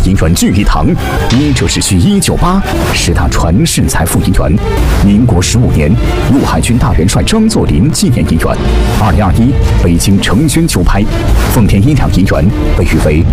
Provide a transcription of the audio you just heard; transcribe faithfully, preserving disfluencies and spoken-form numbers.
银元聚义堂，因这是续一九八十大传世财富银元。民国十五年，陆海军大元帅张作霖纪念银元。二零二一北京成轩球拍，奉天一两银元被誉为